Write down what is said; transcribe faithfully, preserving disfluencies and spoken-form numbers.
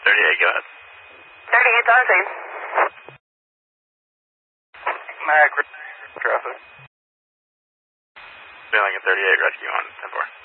thirty-eight, go ahead. thirty-eight on scene. Mac, traffic. Feeling at thirty-eight, rescue on ten four.